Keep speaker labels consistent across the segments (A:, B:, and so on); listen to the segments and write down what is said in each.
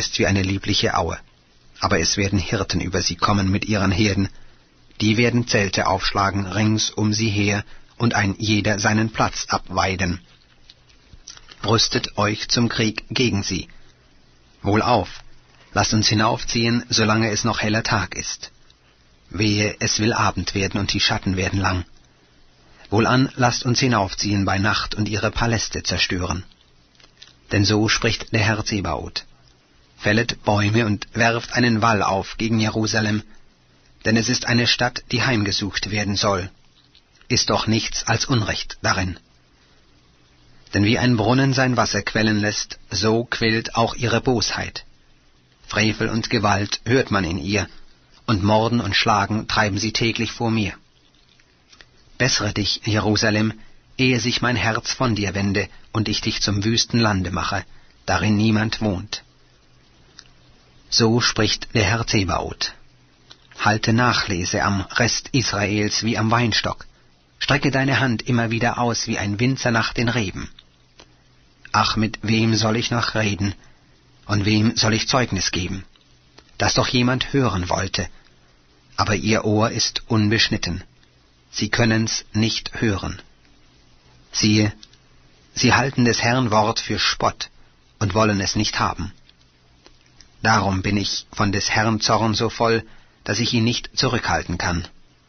A: ist wie eine liebliche Aue. Aber es werden Hirten über sie kommen mit ihren Herden. Die werden Zelte aufschlagen rings um sie her und ein jeder seinen Platz abweiden. Rüstet euch zum Krieg gegen sie. Wohlauf, lasst uns hinaufziehen, solange es noch heller Tag ist. Wehe, es will Abend werden und die Schatten werden lang. Wohlan, lasst uns hinaufziehen bei Nacht und ihre Paläste zerstören. Denn so spricht der Herr Zebaoth. Fället Bäume und werft einen Wall auf gegen Jerusalem, denn es ist eine Stadt, die heimgesucht werden soll. Ist doch nichts als Unrecht darin. Denn wie ein Brunnen sein Wasser quellen lässt, so quillt auch ihre Bosheit. Frevel und Gewalt hört man in ihr, und Morden und Schlagen treiben sie täglich vor mir. Bessere dich, Jerusalem, ehe sich mein Herz von dir wende und ich dich zum wüsten Lande mache, darin niemand wohnt. So spricht der Herr Zebaoth. Halte Nachlese am Rest Israels wie am Weinstock. Strecke deine Hand immer wieder aus wie ein Winzer nach den Reben. Ach, mit wem soll ich noch reden, und wem soll ich Zeugnis geben, dass doch jemand hören wollte, aber ihr Ohr ist unbeschnitten, sie können's nicht hören. Siehe, sie halten des Herrn Wort für Spott und wollen es nicht haben. Darum bin ich von des Herrn Zorn so voll, dass ich ihn nicht zurückhalten kann.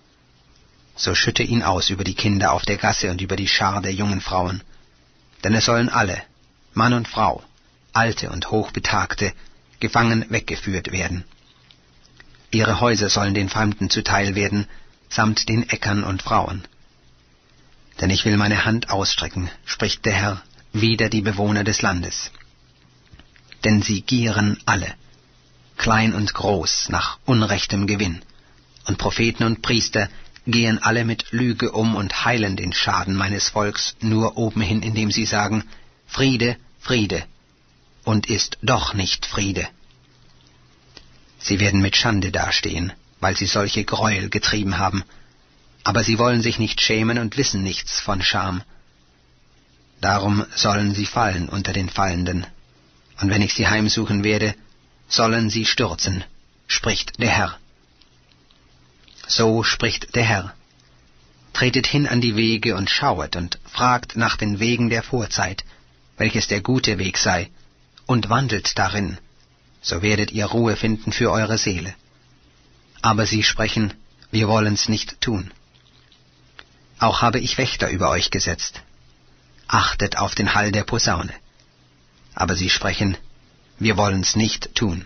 A: So schütte ihn aus über die Kinder auf der Gasse und über die Schar der jungen Frauen, denn es sollen alle, Mann und Frau, Alte und Hochbetagte, gefangen weggeführt werden. Ihre Häuser sollen den Fremden zuteil werden, samt den Äckern und Frauen. Denn ich will meine Hand ausstrecken, spricht der Herr, wider die Bewohner des Landes. Denn sie gieren alle, klein und groß, nach unrechtem Gewinn, und Propheten und Priester gehen alle mit Lüge um und heilen den Schaden meines Volks nur obenhin, indem sie sagen, Friede, Friede, und ist doch nicht Friede. Sie werden mit Schande dastehen, weil sie solche Gräuel getrieben haben, aber sie wollen sich nicht schämen und wissen nichts von Scham. Darum sollen sie fallen unter den Fallenden, und wenn ich sie heimsuchen werde, sollen sie stürzen, spricht der Herr. So spricht der Herr. Tretet hin an die Wege und schauet und fragt nach den Wegen der Vorzeit, welches der gute Weg sei, und wandelt darin, so werdet ihr Ruhe finden für eure Seele. Aber sie sprechen, wir wollen's nicht tun. Auch habe ich Wächter über euch gesetzt. Achtet auf den Hall der Posaune. Aber sie sprechen, wir wollen's nicht tun.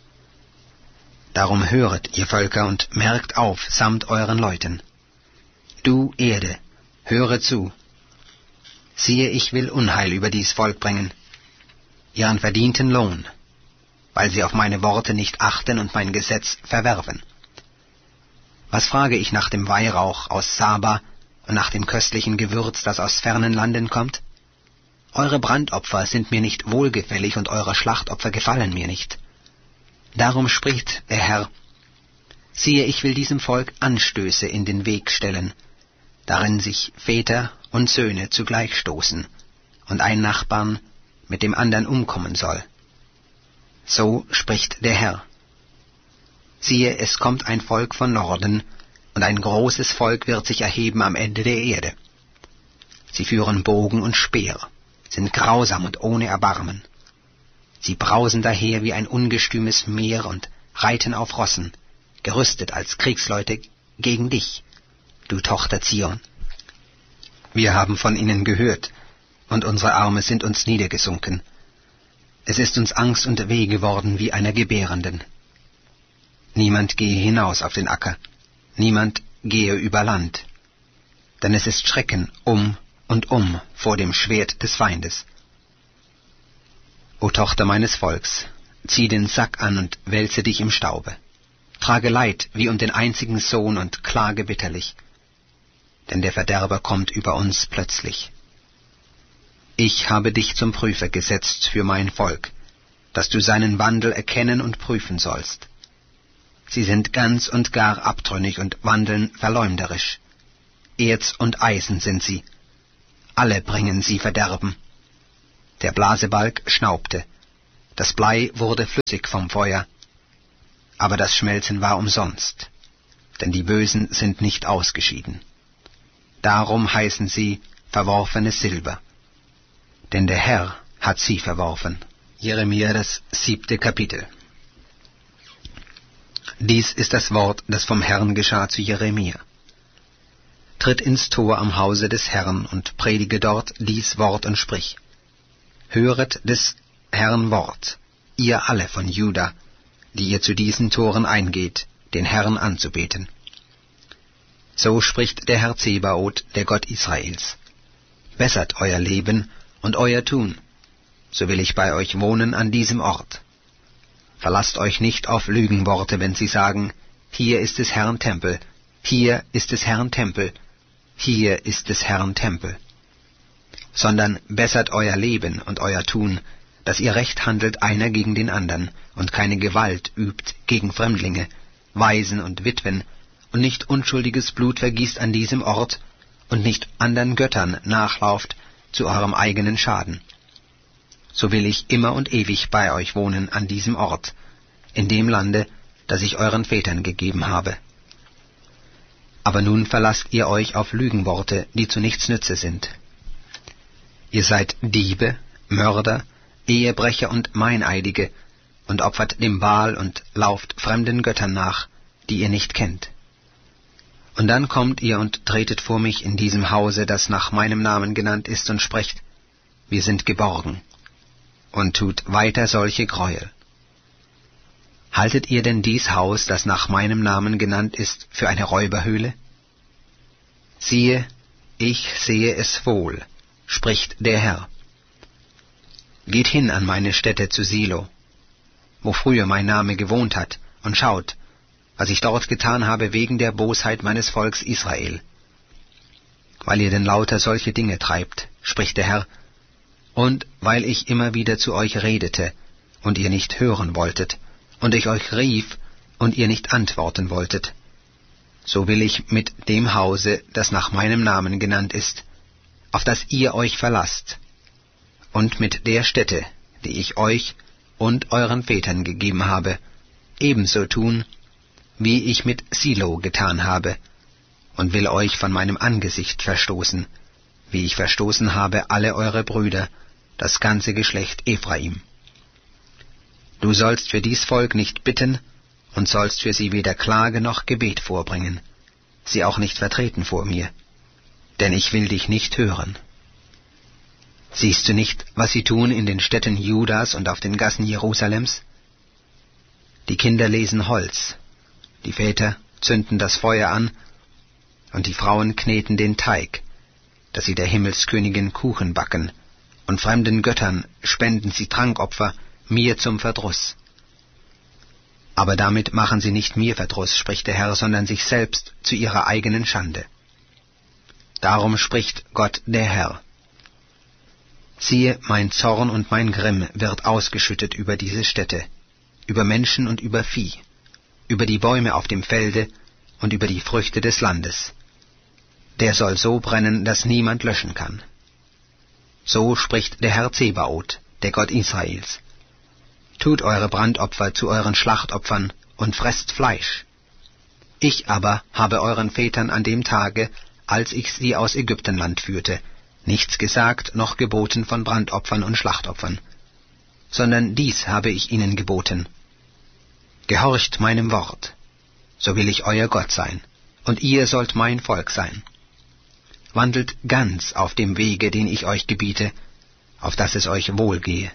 A: Darum höret, ihr Völker, und merkt auf, samt euren Leuten. Du Erde, höre zu. Siehe, ich will Unheil über dies Volk bringen, ihren verdienten Lohn, weil sie auf meine Worte nicht achten und mein Gesetz verwerfen. Was frage ich nach dem Weihrauch aus Saba und nach dem köstlichen Gewürz, das aus fernen Landen kommt? Eure Brandopfer sind mir nicht wohlgefällig und eure Schlachtopfer gefallen mir nicht. Darum spricht der Herr, siehe, ich will diesem Volk Anstöße in den Weg stellen, darin sich Väter und Söhne zugleich stoßen, und ein Nachbarn mit dem andern umkommen soll. So spricht der Herr. Siehe, es kommt ein Volk von Norden, und ein großes Volk wird sich erheben am Ende der Erde. Sie führen Bogen und Speer, sind grausam und ohne Erbarmen. Sie brausen daher wie ein ungestümes Meer und reiten auf Rossen, gerüstet als Kriegsleute gegen dich, du Tochter Zion. Wir haben von ihnen gehört, und unsere Arme sind uns niedergesunken. Es ist uns Angst und Weh geworden wie einer Gebärenden. Niemand gehe hinaus auf den Acker, niemand gehe über Land, denn es ist Schrecken um und um vor dem Schwert des Feindes. O Tochter meines Volks, zieh den Sack an und wälze dich im Staube. Trage Leid wie um den einzigen Sohn und klage bitterlich, denn der Verderber kommt über uns plötzlich. Ich habe dich zum Prüfer gesetzt für mein Volk, dass du seinen Wandel erkennen und prüfen sollst. Sie sind ganz und gar abtrünnig und wandeln verleumderisch. Erz und Eisen sind sie. Alle bringen sie Verderben. Der Blasebalg schnaubte. Das Blei wurde flüssig vom Feuer, aber das Schmelzen war umsonst, denn die Bösen sind nicht ausgeschieden. Darum heißen sie verworfenes Silber, denn der Herr hat sie verworfen. Jeremia, das 7. Kapitel. Dies ist das Wort, das vom Herrn geschah zu Jeremia. Tritt ins Tor am Hause des Herrn und predige dort dies Wort und sprich: Höret des Herrn Wort, ihr alle von Juda, die ihr zu diesen Toren eingeht, den Herrn anzubeten. So spricht der Herr Zebaoth, der Gott Israels: Bessert euer Leben und euer Tun, so will ich bei euch wohnen an diesem Ort. Verlasst euch nicht auf Lügenworte, wenn sie sagen: Hier ist des Herrn Tempel, hier ist des Herrn Tempel, hier ist des Herrn Tempel. Sondern bessert euer Leben und euer Tun, dass ihr recht handelt einer gegen den andern und keine Gewalt übt gegen Fremdlinge, Waisen und Witwen und nicht unschuldiges Blut vergießt an diesem Ort und nicht andern Göttern nachlauft zu eurem eigenen Schaden. So will ich immer und ewig bei euch wohnen an diesem Ort, in dem Lande, das ich euren Vätern gegeben habe. Aber nun verlasst ihr euch auf Lügenworte, die zu nichts Nütze sind. Ihr seid Diebe, Mörder, Ehebrecher und Meineidige und opfert dem Baal und lauft fremden Göttern nach, die ihr nicht kennt. Und dann kommt ihr und tretet vor mich in diesem Hause, das nach meinem Namen genannt ist, und sprecht: Wir sind geborgen, und tut weiter solche Gräuel. Haltet ihr denn dies Haus, das nach meinem Namen genannt ist, für eine Räuberhöhle? Siehe, ich sehe es wohl, spricht der Herr. Geht hin an meine Stätte zu Silo, wo früher mein Name gewohnt hat, und schaut, was ich dort getan habe wegen der Bosheit meines Volks Israel. Weil ihr denn lauter solche Dinge treibt, spricht der Herr, und weil ich immer wieder zu euch redete, und ihr nicht hören wolltet, und ich euch rief, und ihr nicht antworten wolltet, so will ich mit dem Hause, das nach meinem Namen genannt ist, auf das ihr euch verlasst, und mit der Stätte, die ich euch und euren Vätern gegeben habe, ebenso tun, wie ich mit Silo getan habe, und will euch von meinem Angesicht verstoßen, wie ich verstoßen habe alle eure Brüder, das ganze Geschlecht Ephraim. Du sollst für dies Volk nicht bitten und sollst für sie weder Klage noch Gebet vorbringen, sie auch nicht vertreten vor mir, denn ich will dich nicht hören. Siehst du nicht, was sie tun in den Städten Judas und auf den Gassen Jerusalems? Die Kinder lesen Holz, die Väter zünden das Feuer an, und die Frauen kneten den Teig, dass sie der Himmelskönigin Kuchen backen, und fremden Göttern spenden sie Trankopfer, mir zum Verdruss. Aber damit machen sie nicht mir Verdruss, spricht der Herr, sondern sich selbst zu ihrer eigenen Schande. Darum spricht Gott der Herr: Siehe, mein Zorn und mein Grimm wird ausgeschüttet über diese Städte, über Menschen und über Vieh, über die Bäume auf dem Felde und über die Früchte des Landes. Der soll so brennen, dass niemand löschen kann. So spricht der Herr Zebaoth, der Gott Israels: Tut eure Brandopfer zu euren Schlachtopfern und fresst Fleisch. Ich aber habe euren Vätern an dem Tage, als ich sie aus Ägyptenland führte, nichts gesagt noch geboten von Brandopfern und Schlachtopfern, sondern dies habe ich ihnen geboten: Gehorcht meinem Wort, so will ich euer Gott sein, und ihr sollt mein Volk sein. Wandelt ganz auf dem Wege, den ich euch gebiete, auf dass es euch wohlgehe.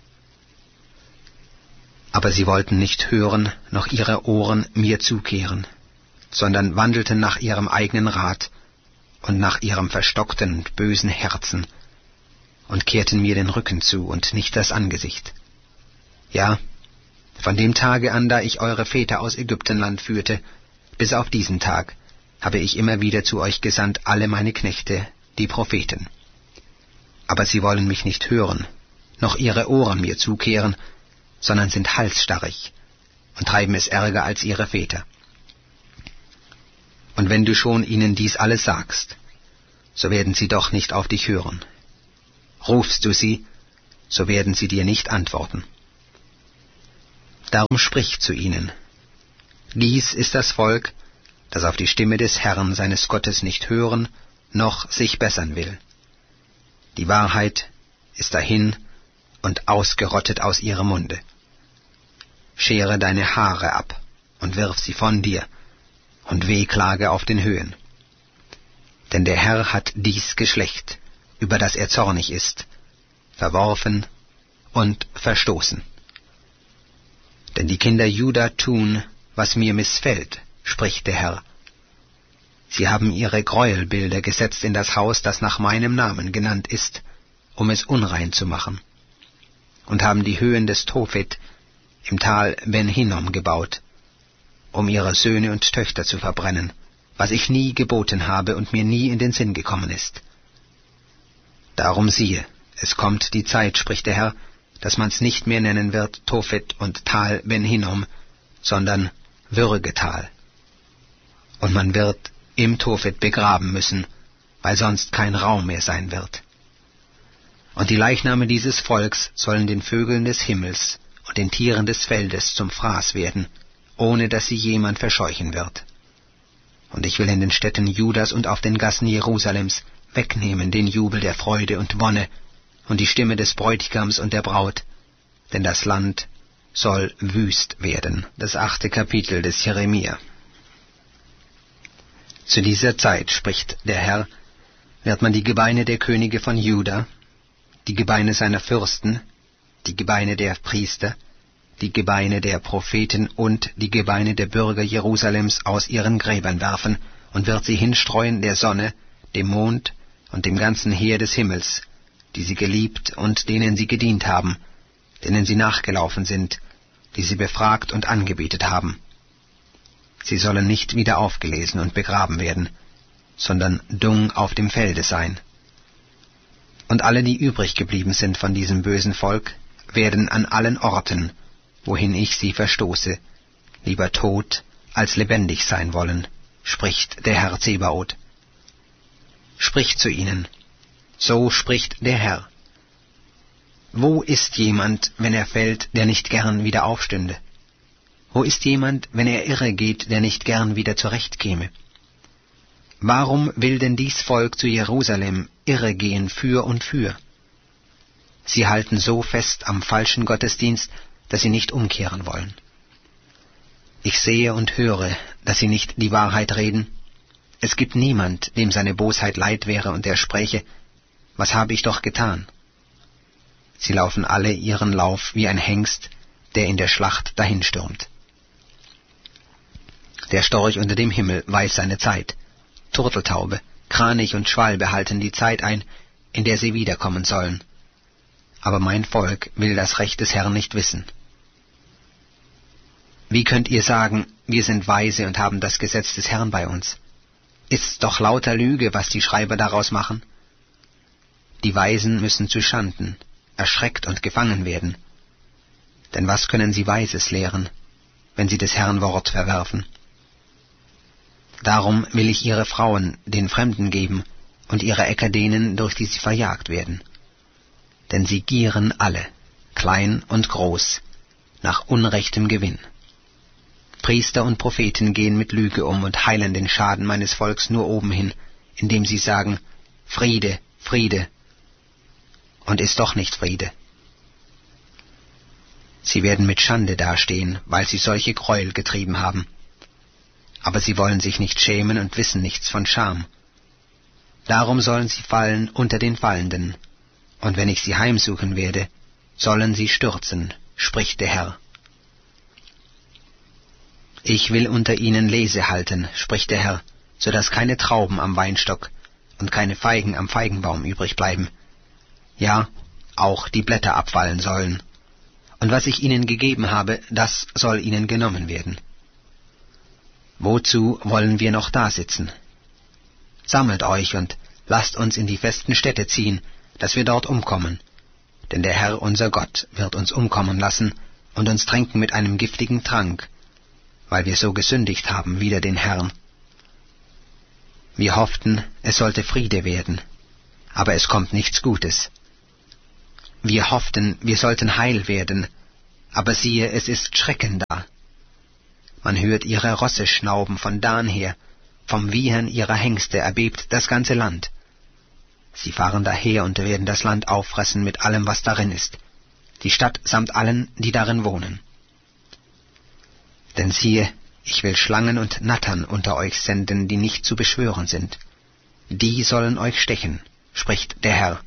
A: Aber sie wollten nicht hören, noch ihre Ohren mir zukehren, sondern wandelten nach ihrem eigenen Rat und nach ihrem verstockten und bösen Herzen und kehrten mir den Rücken zu und nicht das Angesicht. Ja, von dem Tage an, da ich eure Väter aus Ägyptenland führte, bis auf diesen Tag, habe ich immer wieder zu euch gesandt alle meine Knechte, die Propheten. Aber sie wollen mich nicht hören, noch ihre Ohren mir zukehren, sondern sind halsstarrig und treiben es ärger als ihre Väter. Und wenn du schon ihnen dies alles sagst, so werden sie doch nicht auf dich hören. Rufst du sie, so werden sie dir nicht antworten. Darum sprich zu ihnen. Dies ist das Volk, das auf die Stimme des Herrn seines Gottes nicht hören, noch sich bessern will. Die Wahrheit ist dahin und ausgerottet aus ihrem Munde. Schere deine Haare ab und wirf sie von dir und wehklage auf den Höhen. Denn der Herr hat dies Geschlecht, über das er zornig ist, verworfen und verstoßen. Denn die Kinder Juda tun, was mir missfällt, spricht der Herr. Sie haben ihre Gräuelbilder gesetzt in das Haus, das nach meinem Namen genannt ist, um es unrein zu machen, und haben die Höhen des Tophet im Tal Ben Hinnom gebaut, um ihre Söhne und Töchter zu verbrennen, was ich nie geboten habe und mir nie in den Sinn gekommen ist. Darum siehe, es kommt die Zeit, spricht der Herr, dass man's nicht mehr nennen wird Tophet und Tal Ben Hinnom, sondern Würgetal. Und man wird im Tophet begraben müssen, weil sonst kein Raum mehr sein wird. Und die Leichname dieses Volks sollen den Vögeln des Himmels und den Tieren des Feldes zum Fraß werden, ohne dass sie jemand verscheuchen wird. Und ich will in den Städten Judas und auf den Gassen Jerusalems wegnehmen den Jubel der Freude und Wonne und die Stimme des Bräutigams und der Braut, denn das Land soll wüst werden. Das 8. Kapitel des Jeremia. Zu dieser Zeit, spricht der Herr, wird man die Gebeine der Könige von Juda, die Gebeine seiner Fürsten, die Gebeine der Priester, die Gebeine der Propheten und die Gebeine der Bürger Jerusalems aus ihren Gräbern werfen und wird sie hinstreuen der Sonne, dem Mond und dem ganzen Heer des Himmels, die sie geliebt und denen sie gedient haben, denen sie nachgelaufen sind, die sie befragt und angebetet haben. Sie sollen nicht wieder aufgelesen und begraben werden, sondern Dung auf dem Felde sein. Und alle, die übrig geblieben sind von diesem bösen Volk, werden an allen Orten, wohin ich sie verstoße, lieber tot als lebendig sein wollen, spricht der Herr Zebaoth. Spricht zu ihnen, so spricht der Herr. Wo ist jemand, wenn er fällt, der nicht gern wieder aufstünde? Wo ist jemand, wenn er irre geht, der nicht gern wieder zurechtkäme? Warum will denn dies Volk zu Jerusalem irre gehen für und für? Sie halten so fest am falschen Gottesdienst, dass sie nicht umkehren wollen. Ich sehe und höre, dass sie nicht die Wahrheit reden. Es gibt niemand, dem seine Bosheit leid wäre und der spräche, was habe ich doch getan? Sie laufen alle ihren Lauf wie ein Hengst, der in der Schlacht dahinstürmt. Der Storch unter dem Himmel weiß seine Zeit. Turteltaube, Kranich und Schwalbe halten die Zeit ein, in der sie wiederkommen sollen. Aber mein Volk will das Recht des Herrn nicht wissen. Wie könnt ihr sagen, wir sind weise und haben das Gesetz des Herrn bei uns? Ist's doch lauter Lüge, was die Schreiber daraus machen? Die Weisen müssen zu Schanden, erschreckt und gefangen werden. Denn was können sie Weises lehren, wenn sie des Herrn Wort verwerfen? Darum will ich ihre Frauen den Fremden geben und ihre Äcker denen, durch die sie verjagt werden. Denn sie gieren alle, klein und groß, nach unrechtem Gewinn. Priester und Propheten gehen mit Lüge um und heilen den Schaden meines Volks nur oben hin, indem sie sagen, Friede, Friede, und ist doch nicht Friede. Sie werden mit Schande dastehen, weil sie solche Gräuel getrieben haben. Aber sie wollen sich nicht schämen und wissen nichts von Scham. Darum sollen sie fallen unter den Fallenden, und wenn ich sie heimsuchen werde, sollen sie stürzen, spricht der Herr. Ich will unter ihnen Lese halten, spricht der Herr, so dass keine Trauben am Weinstock und keine Feigen am Feigenbaum übrig bleiben. Ja, auch die Blätter abfallen sollen. Und was ich ihnen gegeben habe, das soll ihnen genommen werden. Wozu wollen wir noch dasitzen? Sammelt euch und lasst uns in die festen Städte ziehen, dass wir dort umkommen. Denn der Herr unser Gott wird uns umkommen lassen und uns tränken mit einem giftigen Trank, weil wir so gesündigt haben wider den Herrn. Wir hofften, es sollte Friede werden, aber es kommt nichts Gutes. Wir hofften, wir sollten heil werden, aber siehe, es ist Schrecken da. Man hört ihre Rosse schnauben von Dan her, vom Wiehern ihrer Hengste erbebt das ganze Land. Sie fahren daher und werden das Land auffressen mit allem, was darin ist, die Stadt samt allen, die darin wohnen. Denn siehe, ich will Schlangen und Nattern unter euch senden, die nicht zu beschwören sind. Die sollen euch stechen, spricht der Herr.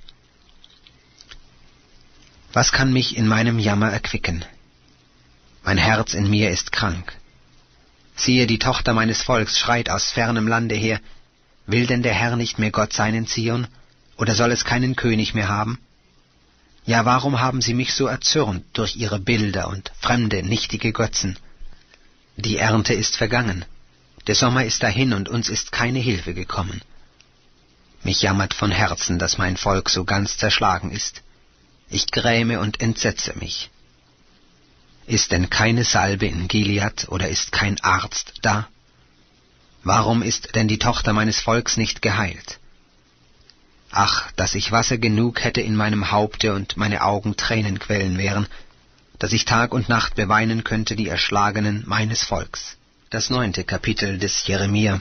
A: Was kann mich in meinem Jammer erquicken? Mein Herz in mir ist krank. Siehe, die Tochter meines Volks schreit aus fernem Lande her, will denn der Herr nicht mehr Gott sein in Zion, oder soll es keinen König mehr haben? Ja, warum haben sie mich so erzürnt durch ihre Bilder und fremde, nichtige Götzen? Die Ernte ist vergangen, der Sommer ist dahin und uns ist keine Hilfe gekommen. Mich jammert von Herzen, dass mein Volk so ganz zerschlagen ist. Ich gräme und entsetze mich. Ist denn keine Salbe in Gilead oder ist kein Arzt da? Warum ist denn die Tochter meines Volks nicht geheilt? Ach, dass ich Wasser genug hätte in meinem Haupte und meine Augen Tränenquellen wären, dass ich Tag und Nacht beweinen könnte die Erschlagenen meines Volks. Das 9. Kapitel des Jeremia.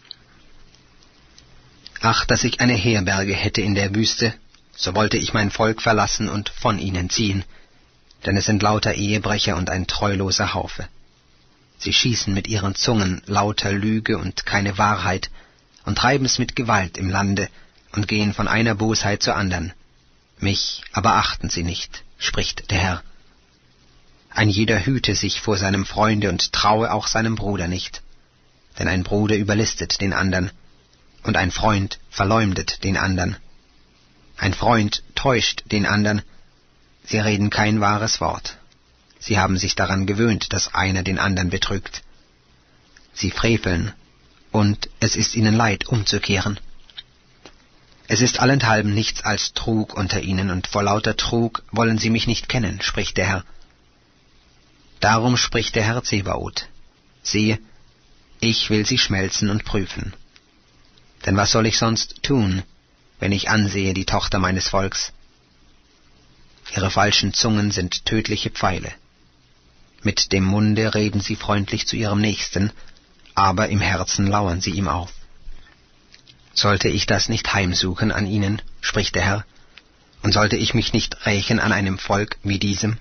A: Ach, dass ich eine Herberge hätte in der Wüste, so wollte ich mein Volk verlassen und von ihnen ziehen, denn es sind lauter Ehebrecher und ein treuloser Haufe. Sie schießen mit ihren Zungen lauter Lüge und keine Wahrheit und treiben's mit Gewalt im Lande und gehen von einer Bosheit zur andern. Mich aber achten sie nicht, spricht der Herr. Ein jeder hüte sich vor seinem Freunde und traue auch seinem Bruder nicht, denn ein Bruder überlistet den andern, und ein Freund verleumdet den andern. Ein Freund täuscht den andern, sie reden kein wahres Wort. Sie haben sich daran gewöhnt, dass einer den andern betrügt. Sie freveln, und es ist ihnen leid, umzukehren. Es ist allenthalben nichts als Trug unter ihnen, und vor lauter Trug wollen sie mich nicht kennen, spricht der Herr. Darum spricht der Herr Zebaoth: Siehe, ich will sie schmelzen und prüfen. Denn was soll ich sonst tun, wenn ich ansehe die Tochter meines Volks? Ihre falschen Zungen sind tödliche Pfeile. Mit dem Munde reden sie freundlich zu ihrem Nächsten, aber im Herzen lauern sie ihm auf. Sollte ich das nicht heimsuchen an ihnen, spricht der Herr, und sollte ich mich nicht rächen an einem Volk wie diesem?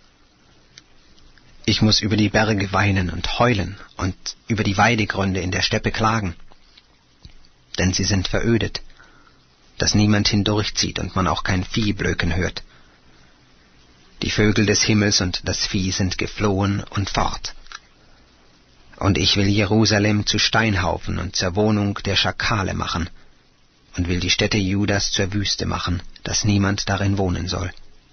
A: Ich muß über die Berge weinen und heulen und über die Weidegründe in der Steppe klagen, denn sie sind verödet, dass niemand hindurchzieht und man auch kein Vieh blöken hört. Die Vögel des Himmels und das Vieh sind geflohen und fort. Und ich will Jerusalem zu Steinhaufen und zur Wohnung der Schakale machen und will die Städte Judas zur Wüste machen, dass niemand darin wohnen soll.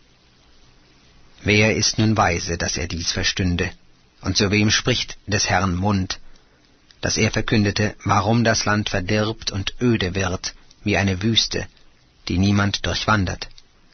A: Wer ist nun weise, dass er dies verstünde? Und zu wem spricht des Herrn Mund, dass er verkündete, warum das Land verdirbt und öde wird, wie eine Wüste, die niemand durchwandert?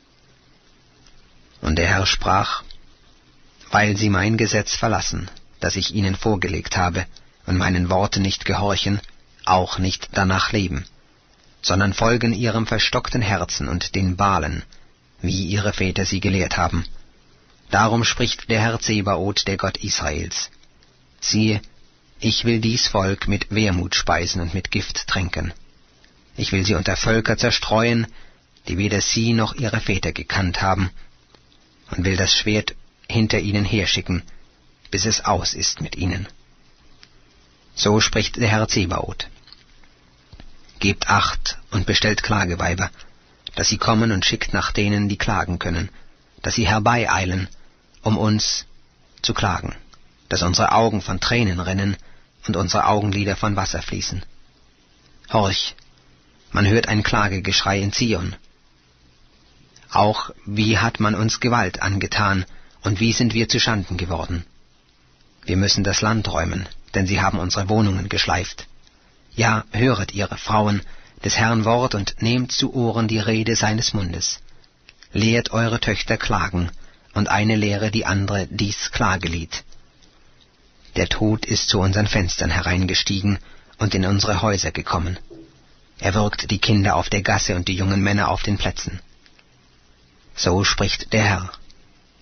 A: Und der Herr sprach: Weil sie mein Gesetz verlassen, das ich ihnen vorgelegt habe, und meinen Worten nicht gehorchen, auch nicht danach leben, sondern folgen ihrem verstockten Herzen und den Balen, wie ihre Väter sie gelehrt haben. Darum spricht der Herr Zebaoth, der Gott Israels: Siehe, ich will dies Volk mit Wermut speisen und mit Gift tränken. Ich will sie unter Völker zerstreuen, die weder sie noch ihre Väter gekannt haben, und will das Schwert hinter ihnen herschicken, bis es aus ist mit ihnen. So spricht der Herr Zebaoth. Gebt Acht und bestellt Klageweiber, dass sie kommen, und schickt nach denen, die klagen können, dass sie herbeieilen, um uns zu klagen, dass unsere Augen von Tränen rinnen und unsere Augenlider von Wasser fließen. Horch, man hört ein Klagegeschrei in Zion. Auch wie hat man uns Gewalt angetan, und wie sind wir zuschanden geworden? Wir müssen das Land räumen, denn sie haben unsere Wohnungen geschleift. Ja, höret, ihre Frauen, des Herrn Wort, und nehmt zu Ohren die Rede seines Mundes. Lehrt eure Töchter klagen, und eine lehre die andere dies Klagelied. Der Tod ist zu unseren Fenstern hereingestiegen und in unsere Häuser gekommen. Er würgt die Kinder auf der Gasse und die jungen Männer auf den Plätzen. So spricht der Herr: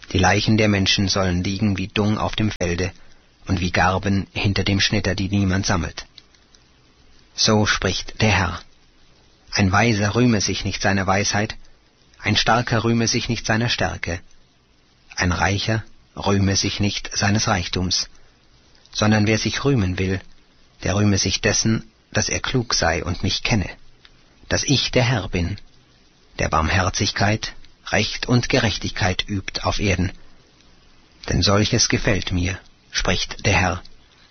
A: Die Leichen der Menschen sollen liegen wie Dung auf dem Felde und wie Garben hinter dem Schnitter, die niemand sammelt. So spricht der Herr. Ein Weiser rühme sich nicht seiner Weisheit, ein Starker rühme sich nicht seiner Stärke, ein Reicher rühme sich nicht seines Reichtums, sondern wer sich rühmen will, der rühme sich dessen, dass er klug sei und mich kenne, dass ich der Herr bin, der Barmherzigkeit, Recht und Gerechtigkeit übt auf Erden. Denn solches gefällt mir, spricht der Herr.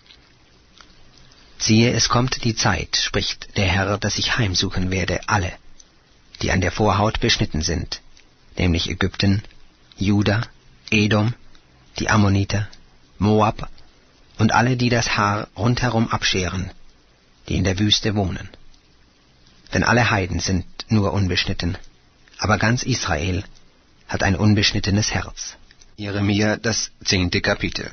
A: Siehe, es kommt die Zeit, spricht der Herr, dass ich heimsuchen werde alle, die an der Vorhaut beschnitten sind, nämlich Ägypten, Juda, Edom, die Ammoniter, Moab und alle, die das Haar rundherum abscheren, die in der Wüste wohnen. Denn alle Heiden sind nur unbeschnitten, aber ganz Israel hat ein unbeschnittenes Herz. Jeremia, das 10. Kapitel.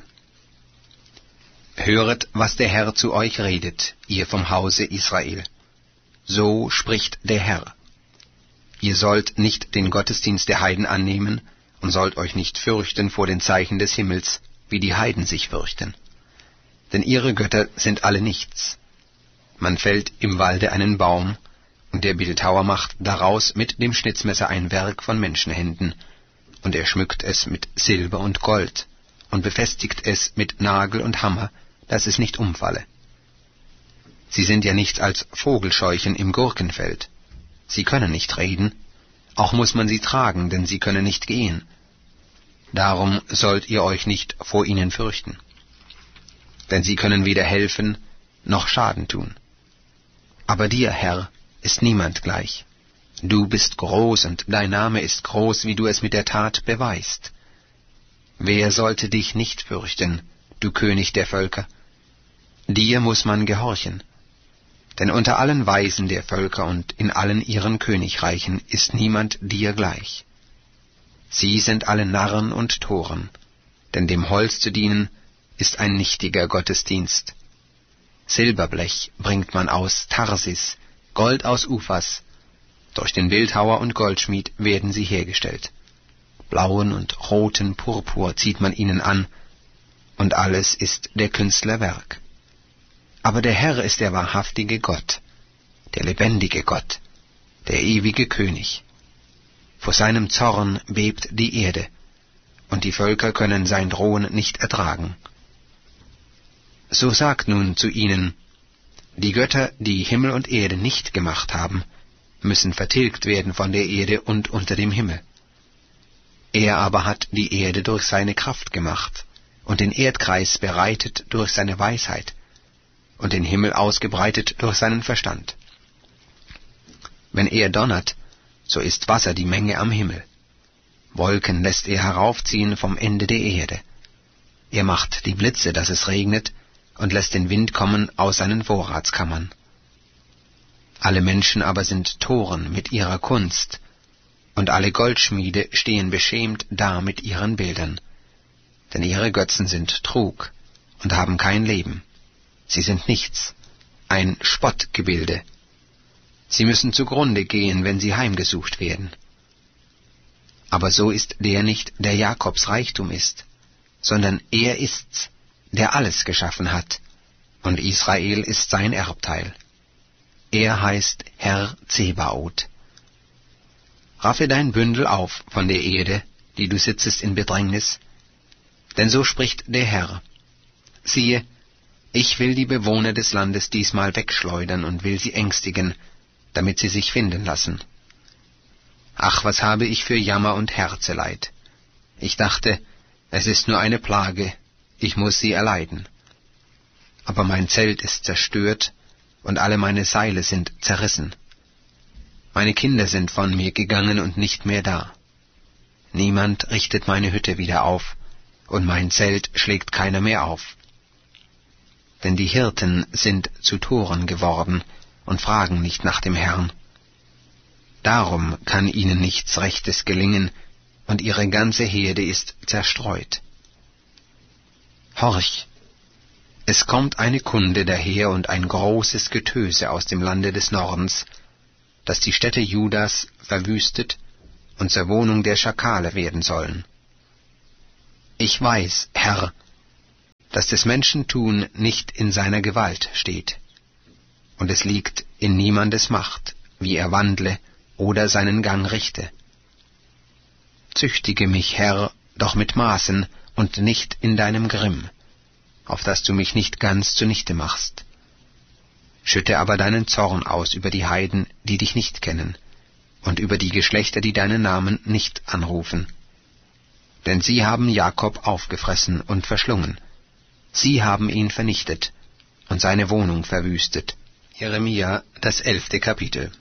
A: Höret, was der Herr zu euch redet, ihr vom Hause Israel. So spricht der Herr. Ihr sollt nicht den Gottesdienst der Heiden annehmen und sollt euch nicht fürchten vor den Zeichen des Himmels, wie die Heiden sich fürchten. Denn ihre Götter sind alle nichts. Man fällt im Walde einen Baum, und der Bildhauer macht daraus mit dem Schnitzmesser ein Werk von Menschenhänden, und er schmückt es mit Silber und Gold und befestigt es mit Nagel und Hammer, dass es nicht umfalle. Sie sind ja nichts als Vogelscheuchen im Gurkenfeld. Sie können nicht reden, auch muß man sie tragen, denn sie können nicht gehen. Darum sollt ihr euch nicht vor ihnen fürchten. Denn sie können weder helfen noch Schaden tun. Aber dir, Herr, ist niemand gleich. Du bist groß und dein Name ist groß, wie du es mit der Tat beweist. Wer sollte dich nicht fürchten, du König der Völker? Dir muß man gehorchen. Denn unter allen Weisen der Völker und in allen ihren Königreichen ist niemand dir gleich. Sie sind alle Narren und Toren, denn dem Holz zu dienen ist ein nichtiger Gottesdienst. Silberblech bringt man aus Tarsis, Gold aus Uphas, durch den Bildhauer und Goldschmied werden sie hergestellt. Blauen und roten Purpur zieht man ihnen an, und alles ist der Künstler Werk. Aber der Herr ist der wahrhaftige Gott, der lebendige Gott, der ewige König. Vor seinem Zorn bebt die Erde, und die Völker können sein Drohen nicht ertragen. So sagt nun zu ihnen, die Götter, die Himmel und Erde nicht gemacht haben, müssen vertilgt werden von der Erde und unter dem Himmel. Er aber hat die Erde durch seine Kraft gemacht und den Erdkreis bereitet durch seine Weisheit und den Himmel ausgebreitet durch seinen Verstand. Wenn er donnert, so ist Wasser die Menge am Himmel. Wolken lässt er heraufziehen vom Ende der Erde. Er macht die Blitze, dass es regnet, und lässt den Wind kommen aus seinen Vorratskammern. Alle Menschen aber sind Toren mit ihrer Kunst, und alle Goldschmiede stehen beschämt da mit ihren Bildern. Denn ihre Götzen sind Trug und haben kein Leben. Sie sind nichts, ein Spottgebilde. Sie müssen zugrunde gehen, wenn sie heimgesucht werden. Aber so ist der nicht, der Jakobs Reichtum ist, sondern er ist's, der alles geschaffen hat, und Israel ist sein Erbteil. Er heißt Herr Zebaoth. Raffe dein Bündel auf von der Erde, die du sitzest in Bedrängnis, denn so spricht der Herr. Siehe, ich will die Bewohner des Landes diesmal wegschleudern und will sie ängstigen, damit sie sich finden lassen. Ach, was habe ich für Jammer und Herzeleid. Ich dachte, es ist nur eine Plage, ich muß sie erleiden. Aber mein Zelt ist zerstört, und alle meine Seile sind zerrissen. Meine Kinder sind von mir gegangen und nicht mehr da. Niemand richtet meine Hütte wieder auf, und mein Zelt schlägt keiner mehr auf. Denn die Hirten sind zu Toren geworden und fragen nicht nach dem Herrn. Darum kann ihnen nichts Rechtes gelingen, und ihre ganze Herde ist zerstreut. Horch! Es kommt eine Kunde daher und ein großes Getöse aus dem Lande des Nordens, dass die Städte Judas verwüstet und zur Wohnung der Schakale werden sollen. Ich weiß, Herr, dass des Menschen Tun nicht in seiner Gewalt steht, und es liegt in niemandes Macht, wie er wandle oder seinen Gang richte. Züchtige mich, Herr, doch mit Maßen und nicht in deinem Grimm, auf dass du mich nicht ganz zunichte machst. Schütte aber deinen Zorn aus über die Heiden, die dich nicht kennen, und über die Geschlechter, die deinen Namen nicht anrufen. Denn sie haben Jakob aufgefressen und verschlungen. Sie haben ihn vernichtet und seine Wohnung verwüstet. Jeremia, das 11. Kapitel.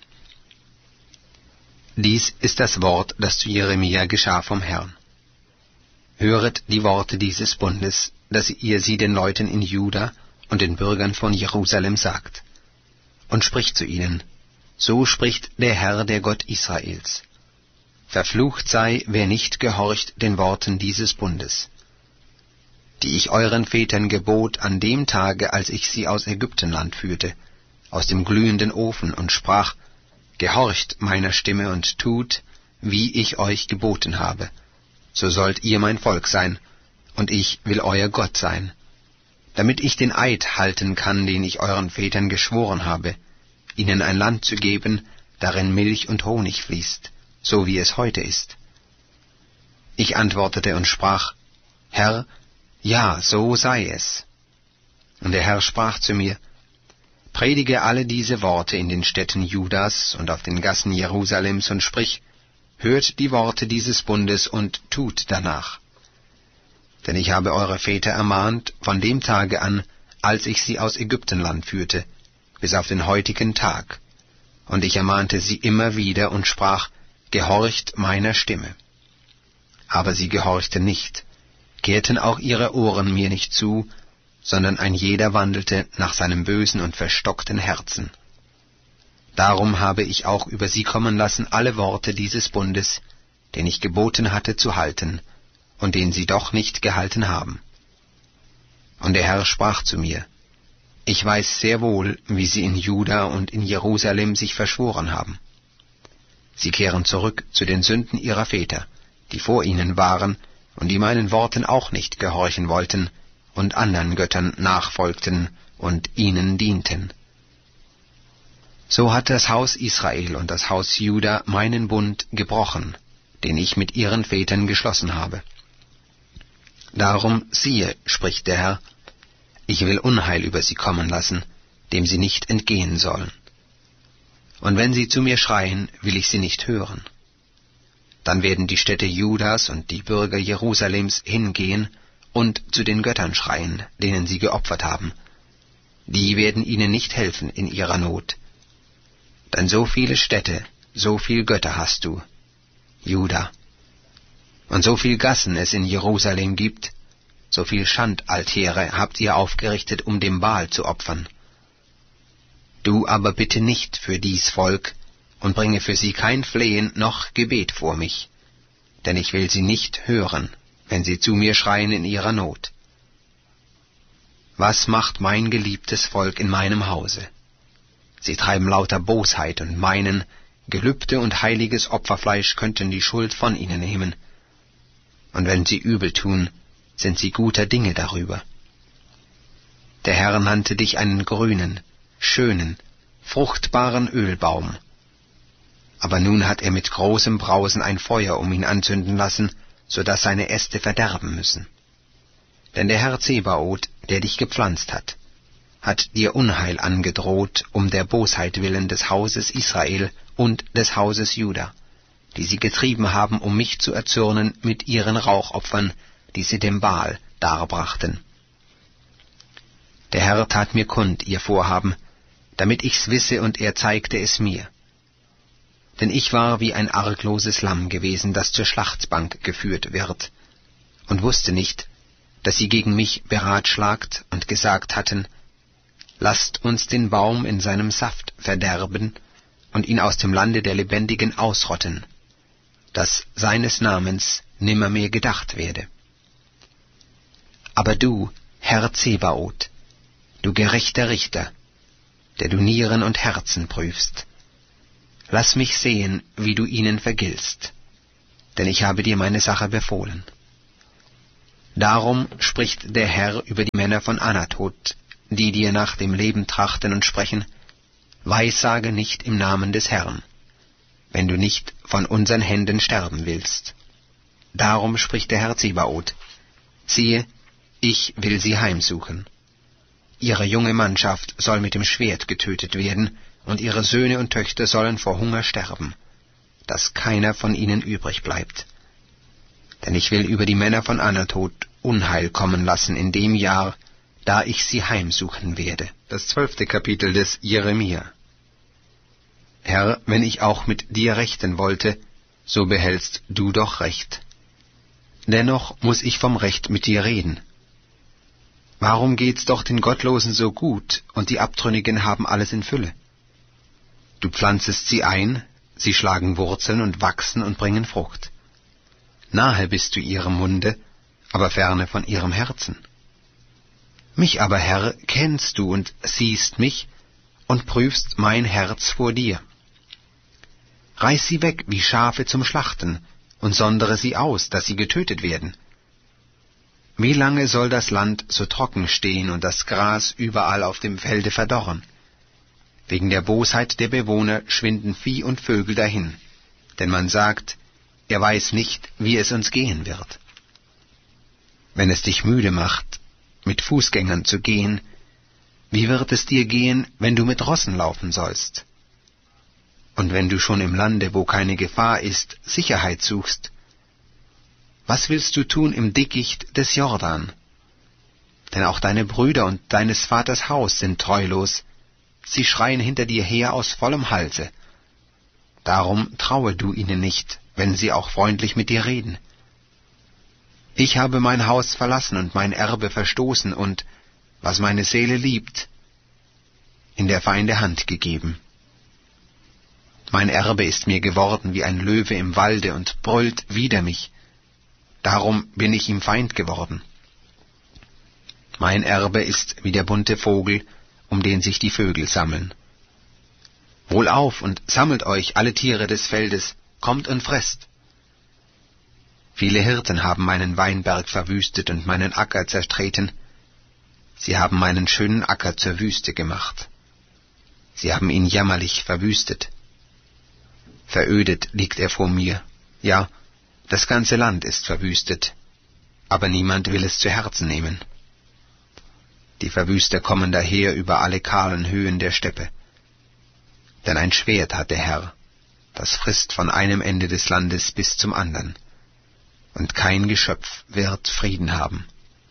A: Dies ist das Wort, das zu Jeremia geschah vom Herrn. Höret die Worte dieses Bundes, dass ihr sie den Leuten in Juda und den Bürgern von Jerusalem sagt. Und spricht zu ihnen, so spricht der Herr, der Gott Israels. Verflucht sei, wer nicht gehorcht den Worten dieses Bundes, die ich euren Vätern gebot an dem Tage, als ich sie aus Ägyptenland führte, aus dem glühenden Ofen, und sprach, gehorcht meiner Stimme und tut, wie ich euch geboten habe, so sollt ihr mein Volk sein, und ich will euer Gott sein, damit ich den Eid halten kann, den ich euren Vätern geschworen habe, ihnen ein Land zu geben, darin Milch und Honig fließt, so wie es heute ist. Ich antwortete und sprach, Herr, ja, so sei es. Und der Herr sprach zu mir, predige alle diese Worte in den Städten Judas und auf den Gassen Jerusalems und sprich, hört die Worte dieses Bundes und tut danach. Denn ich habe eure Väter ermahnt von dem Tage an, als ich sie aus Ägyptenland führte, bis auf den heutigen Tag. Und ich ermahnte sie immer wieder und sprach, gehorcht meiner Stimme. Aber sie gehorchten nicht, kehrten auch ihre Ohren mir nicht zu, sondern ein jeder wandelte nach seinem bösen und verstockten Herzen. Darum habe ich auch über sie kommen lassen alle Worte dieses Bundes, den ich geboten hatte zu halten, und den sie doch nicht gehalten haben. Und der Herr sprach zu mir, ich weiß sehr wohl, wie sie in Juda und in Jerusalem sich verschworen haben. Sie kehren zurück zu den Sünden ihrer Väter, die vor ihnen waren und die meinen Worten auch nicht gehorchen wollten und anderen Göttern nachfolgten und ihnen dienten. So hat das Haus Israel und das Haus Juda meinen Bund gebrochen, den ich mit ihren Vätern geschlossen habe. Darum siehe, spricht der Herr, ich will Unheil über sie kommen lassen, dem sie nicht entgehen sollen. Und wenn sie zu mir schreien, will ich sie nicht hören. Dann werden die Städte Judas und die Bürger Jerusalems hingehen und zu den Göttern schreien, denen sie geopfert haben. Die werden ihnen nicht helfen in ihrer Not. Denn so viele Städte, so viel Götter hast du, Juda. Und so viel Gassen es in Jerusalem gibt, so viel Schandaltäre habt ihr aufgerichtet, um dem Baal zu opfern. Du aber bitte nicht für dies Volk und bringe für sie kein Flehen noch Gebet vor mich, denn ich will sie nicht hören, wenn sie zu mir schreien in ihrer Not. Was macht mein geliebtes Volk in meinem Hause? Sie treiben lauter Bosheit und meinen, Gelübde und heiliges Opferfleisch könnten die Schuld von ihnen nehmen. Und wenn sie übel tun, sind sie guter Dinge darüber. Der Herr nannte dich einen grünen, schönen, fruchtbaren Ölbaum. Aber nun hat er mit großem Brausen ein Feuer um ihn anzünden lassen, so dass seine Äste verderben müssen. Denn der Herr Zebaoth, der dich gepflanzt hat dir Unheil angedroht, um der Bosheit willen des Hauses Israel und des Hauses Juda, die sie getrieben haben, um mich zu erzürnen mit ihren Rauchopfern, die sie dem Baal darbrachten. Der Herr tat mir kund ihr Vorhaben, damit ich's wisse, und er zeigte es mir. Denn ich war wie ein argloses Lamm gewesen, das zur Schlachtbank geführt wird, und wusste nicht, dass sie gegen mich beratschlagt und gesagt hatten, lasst uns den Baum in seinem Saft verderben und ihn aus dem Lande der Lebendigen ausrotten, dass seines Namens nimmermehr gedacht werde. Aber du, Herr Zebaoth, du gerechter Richter, der du Nieren und Herzen prüfst, lass mich sehen, wie du ihnen vergiltst, denn ich habe dir meine Sache befohlen. Darum spricht der Herr über die Männer von Anatot, die dir nach dem Leben trachten und sprechen: Weissage nicht im Namen des Herrn, wenn du nicht von unseren Händen sterben willst. Darum spricht der Herr Zebaoth: Siehe, ich will sie heimsuchen. Ihre junge Mannschaft soll mit dem Schwert getötet werden, und ihre Söhne und Töchter sollen vor Hunger sterben, dass keiner von ihnen übrig bleibt. Denn ich will über die Männer von Anatot Unheil kommen lassen in dem Jahr, da ich sie heimsuchen werde. Das 12. Kapitel des Jeremia. Herr, wenn ich auch mit dir rechten wollte, so behältst du doch Recht. Dennoch muß ich vom Recht mit dir reden. Warum geht's doch den Gottlosen so gut, und die Abtrünnigen haben alles in Fülle? Du pflanzest sie ein, sie schlagen Wurzeln und wachsen und bringen Frucht. Nahe bist du ihrem Munde, aber ferne von ihrem Herzen. Mich aber, Herr, kennst du und siehst mich und prüfst mein Herz vor dir. Reiß sie weg wie Schafe zum Schlachten und sondere sie aus, dass sie getötet werden. Wie lange soll das Land so trocken stehen und das Gras überall auf dem Felde verdorren? Wegen der Bosheit der Bewohner schwinden Vieh und Vögel dahin, denn man sagt, er weiß nicht, wie es uns gehen wird. Wenn es dich müde macht, mit Fußgängern zu gehen, wie wird es dir gehen, wenn du mit Rossen laufen sollst? Und wenn du schon im Lande, wo keine Gefahr ist, Sicherheit suchst, was willst du tun im Dickicht des Jordan? Denn auch deine Brüder und deines Vaters Haus sind treulos, sie schreien hinter dir her aus vollem Halse. Darum traue du ihnen nicht, wenn sie auch freundlich mit dir reden. Ich habe mein Haus verlassen und mein Erbe verstoßen und, was meine Seele liebt, in der Feinde Hand gegeben. Mein Erbe ist mir geworden wie ein Löwe im Walde und brüllt wider mich. Darum bin ich ihm Feind geworden. Mein Erbe ist wie der bunte Vogel, um den sich die Vögel sammeln. Wohlauf und sammelt euch, alle Tiere des Feldes, kommt und fresst. Viele Hirten haben meinen Weinberg verwüstet und meinen Acker zertreten. Sie haben meinen schönen Acker zur Wüste gemacht. Sie haben ihn jämmerlich verwüstet. Verödet liegt er vor mir. Ja, das ganze Land ist verwüstet, aber niemand will es zu Herzen nehmen. Die Verwüster kommen daher über alle kahlen Höhen der Steppe. Denn ein Schwert hat der Herr, das frisst von einem Ende des Landes bis zum andern, und kein Geschöpf wird Frieden haben.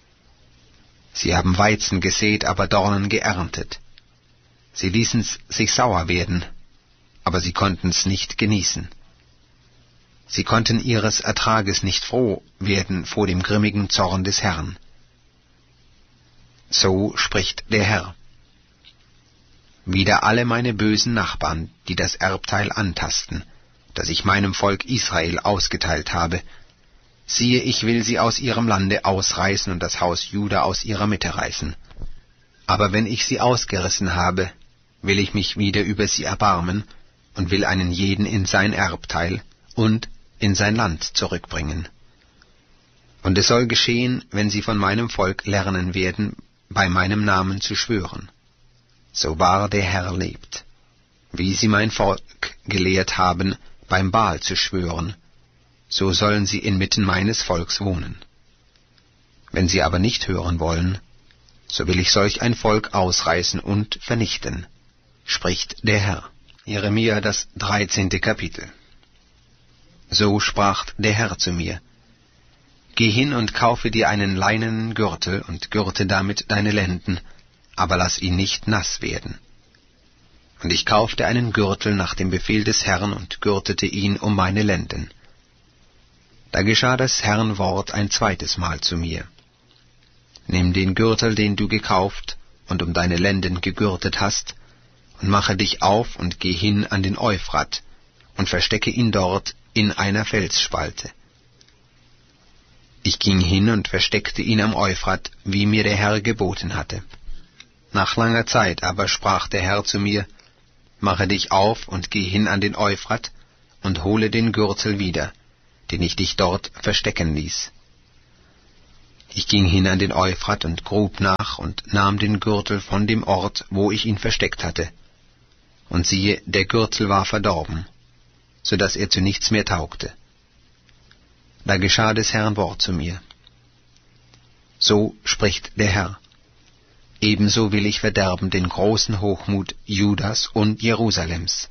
A: Sie haben Weizen gesät, aber Dornen geerntet. Sie ließen's sich sauer werden, aber sie konnten's nicht genießen. Sie konnten ihres Ertrages nicht froh werden vor dem grimmigen Zorn des Herrn. So spricht der Herr. Wider alle meine bösen Nachbarn, die das Erbteil antasten, das ich meinem Volk Israel ausgeteilt habe, siehe, ich will sie aus ihrem Lande ausreißen und das Haus Juda aus ihrer Mitte reißen. Aber wenn ich sie ausgerissen habe, will ich mich wieder über sie erbarmen und will einen jeden in sein Erbteil und in sein Land zurückbringen. Und es soll geschehen, wenn sie von meinem Volk lernen werden, bei meinem Namen zu schwören. So wahr der Herr lebt, wie sie mein Volk gelehrt haben, beim Baal zu schwören, so sollen sie inmitten meines Volks wohnen. Wenn sie aber nicht hören wollen, so will ich solch ein Volk ausreißen und vernichten, spricht der Herr. Jeremia, das 13. Kapitel. So sprach der Herr zu mir: Geh hin und kaufe dir einen leinenen Gürtel und gürte damit deine Lenden, aber lass ihn nicht nass werden. Und ich kaufte einen Gürtel nach dem Befehl des Herrn und gürtete ihn um meine Lenden. Da geschah das Herrn Wort ein zweites Mal zu mir: Nimm den Gürtel, den du gekauft und um deine Lenden gegürtet hast, und mache dich auf und geh hin an den Euphrat und verstecke ihn dort in einer Felsspalte. Ich ging hin und versteckte ihn am Euphrat, wie mir der Herr geboten hatte. Nach langer Zeit aber sprach der Herr zu mir: Mache dich auf und geh hin an den Euphrat und hole den Gürtel wieder, den ich dich dort verstecken ließ. Ich ging hin an den Euphrat und grub nach und nahm den Gürtel von dem Ort, wo ich ihn versteckt hatte. Und siehe, der Gürtel war verdorben, so dass er zu nichts mehr taugte. Da geschah des Herrn Wort zu mir. So spricht der Herr: Ebenso will ich verderben den großen Hochmut Judas und Jerusalems.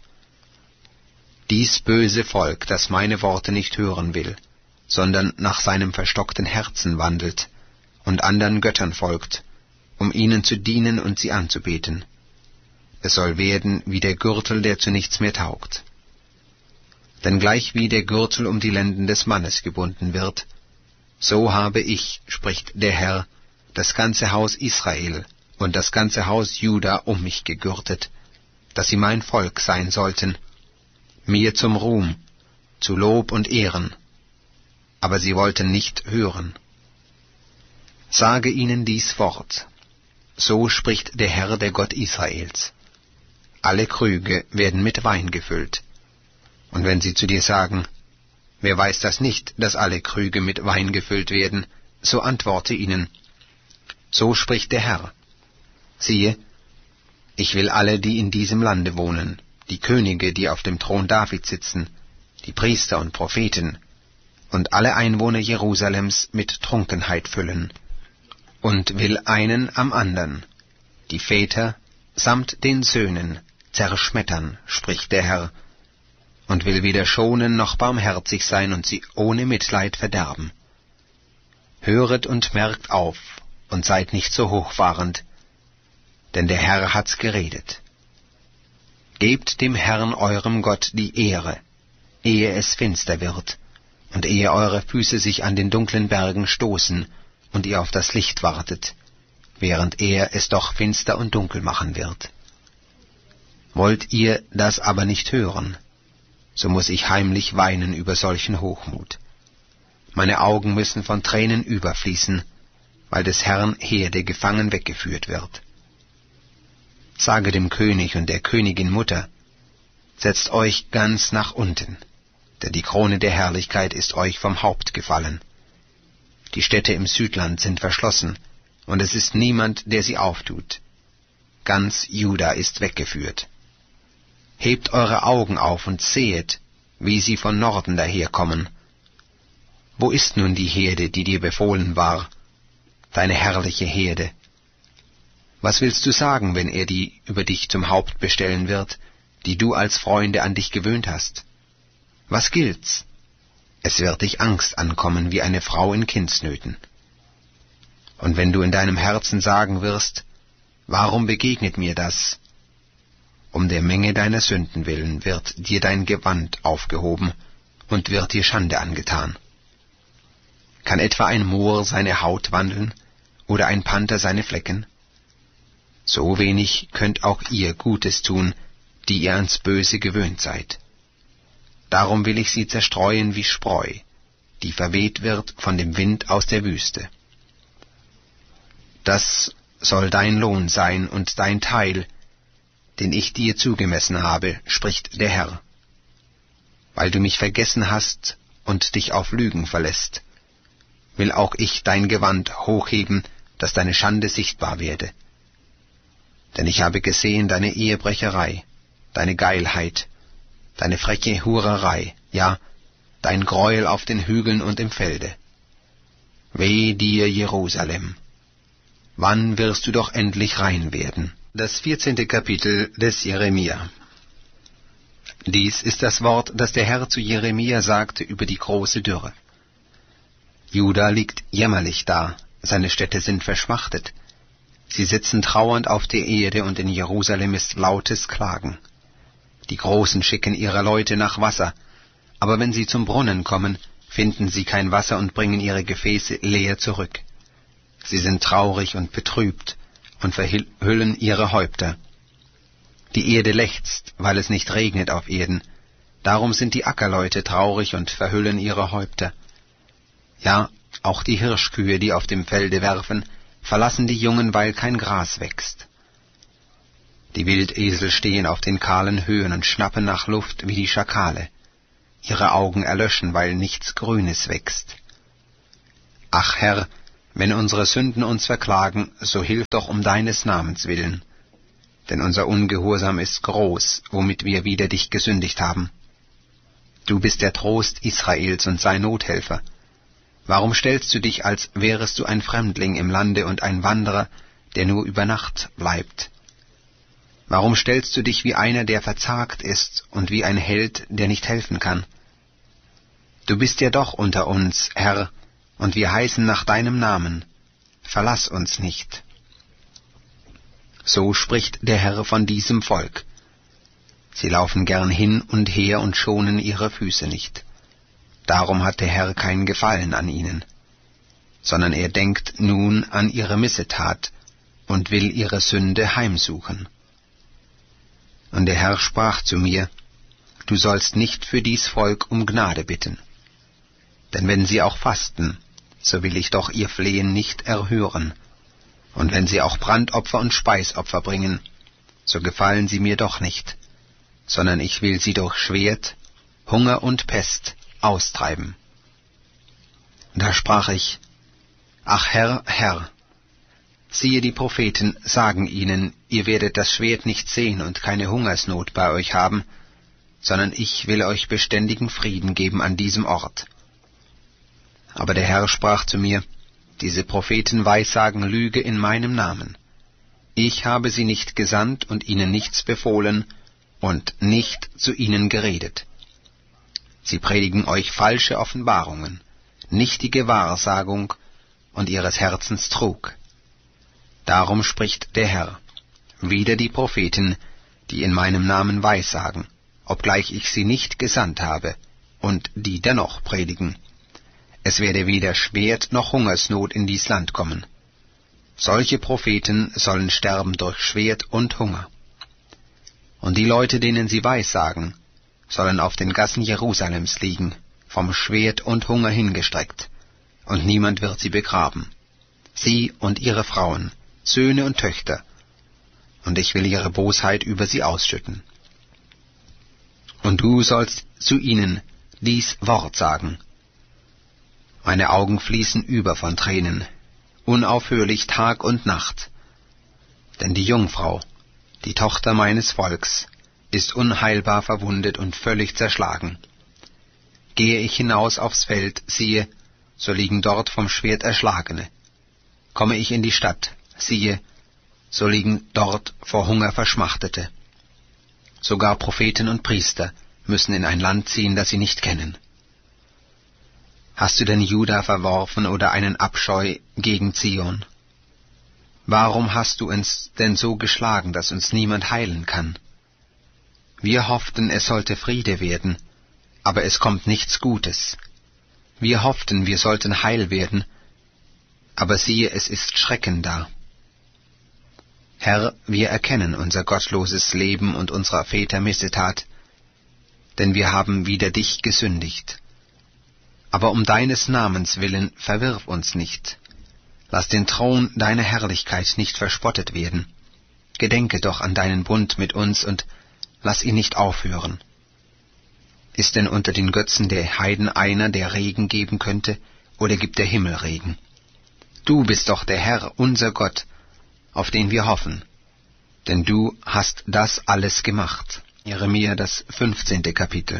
A: Dies böse Volk, das meine Worte nicht hören will, sondern nach seinem verstockten Herzen wandelt und andern Göttern folgt, um ihnen zu dienen und sie anzubeten. Es soll werden wie der Gürtel, der zu nichts mehr taugt. Denn gleichwie der Gürtel um die Lenden des Mannes gebunden wird, so habe ich, spricht der Herr, das ganze Haus Israel und das ganze Haus Juda um mich gegürtet, dass sie mein Volk sein sollten, mir zum Ruhm, zu Lob und Ehren. Aber sie wollten nicht hören. Sage ihnen dies Wort: So spricht der Herr, der Gott Israels. Alle Krüge werden mit Wein gefüllt. Und wenn sie zu dir sagen: Wer weiß das nicht, dass alle Krüge mit Wein gefüllt werden, so antworte ihnen: So spricht der Herr. Siehe, ich will alle, die in diesem Lande wohnen, die Könige, die auf dem Thron Davids sitzen, die Priester und Propheten, und alle Einwohner Jerusalems mit Trunkenheit füllen, und will einen am andern, die Väter samt den Söhnen, zerschmettern, spricht der Herr, und will weder schonen noch barmherzig sein und sie ohne Mitleid verderben. Höret und merkt auf, und seid nicht so hochfahrend, denn der Herr hat's geredet. Gebt dem Herrn eurem Gott die Ehre, ehe es finster wird, und ehe eure Füße sich an den dunklen Bergen stoßen und ihr auf das Licht wartet, während er es doch finster und dunkel machen wird. Wollt ihr das aber nicht hören, so muß ich heimlich weinen über solchen Hochmut. Meine Augen müssen von Tränen überfließen, weil des Herrn Herde gefangen weggeführt wird. Sage dem König und der Königin Mutter: Setzt euch ganz nach unten, denn die Krone der Herrlichkeit ist euch vom Haupt gefallen. Die Städte im Südland sind verschlossen, und es ist niemand, der sie auftut. Ganz Juda ist weggeführt. Hebt eure Augen auf und sehet, wie sie von Norden daherkommen. Wo ist nun die Herde, die dir befohlen war, deine herrliche Herde? Was willst du sagen, wenn er die über dich zum Haupt bestellen wird, die du als Freunde an dich gewöhnt hast? Was gilt's? Es wird dich Angst ankommen wie eine Frau in Kindsnöten. Und wenn du in deinem Herzen sagen wirst: Warum begegnet mir das? Um der Menge deiner Sünden willen wird dir dein Gewand aufgehoben und wird dir Schande angetan. Kann etwa ein Moor seine Haut wandeln oder ein Panther seine Flecken? So wenig könnt auch ihr Gutes tun, die ihr ans Böse gewöhnt seid. Darum will ich sie zerstreuen wie Spreu, die verweht wird von dem Wind aus der Wüste. Das soll dein Lohn sein und dein Teil, den ich dir zugemessen habe, spricht der Herr. Weil du mich vergessen hast und dich auf Lügen verlässt, will auch ich dein Gewand hochheben, dass deine Schande sichtbar werde. Denn ich habe gesehen deine Ehebrecherei, deine Geilheit, deine freche Hurerei, ja, dein Gräuel auf den Hügeln und im Felde. Weh dir, Jerusalem! Wann wirst du doch endlich rein werden? Das 14. Kapitel des Jeremia. Dies ist das Wort, das der Herr zu Jeremia sagte über die große Dürre. Juda liegt jämmerlich da, seine Städte sind verschmachtet. Sie sitzen trauernd auf der Erde, und in Jerusalem ist lautes Klagen. Die Großen schicken ihre Leute nach Wasser, aber wenn sie zum Brunnen kommen, finden sie kein Wasser und bringen ihre Gefäße leer zurück. Sie sind traurig und betrübt und verhüllen ihre Häupter. Die Erde lechzt, weil es nicht regnet auf Erden. Darum sind die Ackerleute traurig und verhüllen ihre Häupter. Ja, auch die Hirschkühe, die auf dem Felde werfen, verlassen die Jungen, weil kein Gras wächst. Die Wildesel stehen auf den kahlen Höhen und schnappen nach Luft wie die Schakale. Ihre Augen erlöschen, weil nichts Grünes wächst. Ach Herr, Wenn unsere Sünden uns verklagen, so hilf doch um deines Namens willen. Denn unser Ungehorsam ist groß, womit wir wider dich gesündigt haben. Du bist der Trost Israels und sein Nothelfer. Warum stellst du dich, als wärest du ein Fremdling im Lande und ein Wanderer, der nur über Nacht bleibt? Warum stellst du dich wie einer, der verzagt ist, und wie ein Held, der nicht helfen kann? Du bist ja doch unter uns, Herr, und wir heißen nach deinem Namen. Verlass uns nicht. So spricht der Herr von diesem Volk. Sie laufen gern hin und her und schonen ihre Füße nicht. Darum hat der Herr kein Gefallen an ihnen, sondern er denkt nun an ihre Missetat und will ihre Sünde heimsuchen. Und der Herr sprach zu mir, du sollst nicht für dies Volk um Gnade bitten. Denn wenn sie auch fasten, so will ich doch ihr Flehen nicht erhören. Und wenn sie auch Brandopfer und Speisopfer bringen, so gefallen sie mir doch nicht, sondern ich will sie durch Schwert, Hunger und Pest austreiben. Da sprach ich, ach Herr, Herr, siehe, die Propheten sagen ihnen, ihr werdet das Schwert nicht sehen und keine Hungersnot bei euch haben, sondern ich will euch beständigen Frieden geben an diesem Ort. Aber der Herr sprach zu mir, diese Propheten weissagen Lüge in meinem Namen. Ich habe sie nicht gesandt und ihnen nichts befohlen und nicht zu ihnen geredet. Sie predigen euch falsche Offenbarungen, nichtige Wahrsagung und ihres Herzens Trug. Darum spricht der Herr, wider die Propheten, die in meinem Namen weissagen, obgleich ich sie nicht gesandt habe, und die dennoch predigen. Es werde weder Schwert noch Hungersnot in dies Land kommen. Solche Propheten sollen sterben durch Schwert und Hunger. Und die Leute, denen sie weissagen, sollen auf den Gassen Jerusalems liegen, vom Schwert und Hunger hingestreckt, und niemand wird sie begraben. Sie und ihre Frauen, Söhne und Töchter, und ich will ihre Bosheit über sie ausschütten. Und du sollst zu ihnen dies Wort sagen. Meine Augen fließen über von Tränen, unaufhörlich Tag und Nacht. Denn die Jungfrau, die Tochter meines Volks, ist unheilbar verwundet und völlig zerschlagen. Gehe ich hinaus aufs Feld, siehe, so liegen dort vom Schwert Erschlagene. Komme ich in die Stadt, siehe, so liegen dort vor Hunger Verschmachtete. Sogar Propheten und Priester müssen in ein Land ziehen, das sie nicht kennen. Hast du denn Juda verworfen oder einen Abscheu gegen Zion? Warum hast du uns denn so geschlagen, dass uns niemand heilen kann? Wir hofften, es sollte Friede werden, aber es kommt nichts Gutes. Wir hofften, wir sollten heil werden, aber siehe, es ist Schrecken da. Herr, wir erkennen unser gottloses Leben und unserer Väter Missetat, denn wir haben wider dich gesündigt. Aber um deines Namens willen verwirf uns nicht. Lass den Thron deiner Herrlichkeit nicht verspottet werden. Gedenke doch an deinen Bund mit uns und lass ihn nicht aufhören. Ist denn unter den Götzen der Heiden einer, der Regen geben könnte, oder gibt der Himmel Regen? Du bist doch der Herr, unser Gott, auf den wir hoffen, denn du hast das alles gemacht. Jeremia, das 15. Kapitel.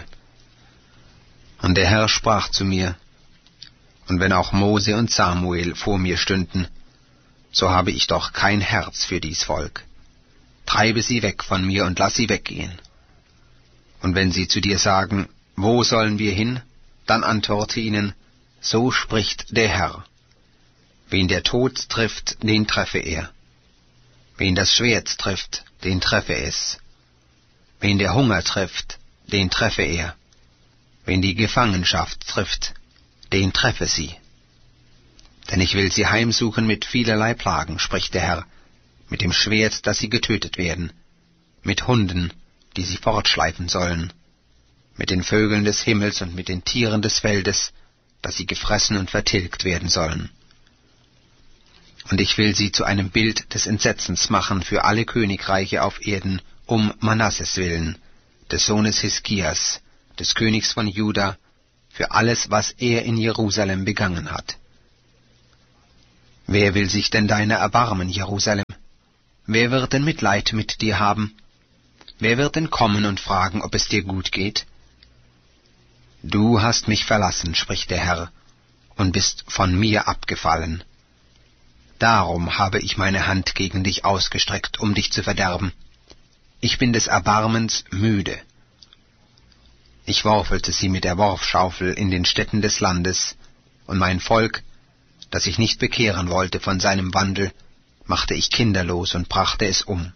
A: Und der Herr sprach zu mir, und wenn auch Mose und Samuel vor mir stünden, so habe ich doch kein Herz für dies Volk. Treibe sie weg von mir und lass sie weggehen. Und wenn sie zu dir sagen, wo sollen wir hin, dann antworte ihnen, so spricht der Herr. Wen der Tod trifft, den treffe er. Wen das Schwert trifft, den treffe es. Wen der Hunger trifft, den treffe er. Wen die Gefangenschaft trifft, den treffe sie. Denn ich will sie heimsuchen mit vielerlei Plagen, spricht der Herr, mit dem Schwert, dass sie getötet werden, mit Hunden, die sie fortschleifen sollen, mit den Vögeln des Himmels und mit den Tieren des Feldes, dass sie gefressen und vertilgt werden sollen. Und ich will sie zu einem Bild des Entsetzens machen für alle Königreiche auf Erden, um Manasses willen, des Sohnes Hiskias, des Königs von Juda, für alles, was er in Jerusalem begangen hat. Wer will sich denn deiner erbarmen, Jerusalem? Wer wird denn Mitleid mit dir haben? Wer wird denn kommen und fragen, ob es dir gut geht? Du hast mich verlassen, spricht der Herr, und bist von mir abgefallen. Darum habe ich meine Hand gegen dich ausgestreckt, um dich zu verderben. Ich bin des Erbarmens müde. Ich worfelte sie mit der Worfschaufel in den Städten des Landes, und mein Volk, das ich nicht bekehren wollte von seinem Wandel, machte ich kinderlos und brachte es um.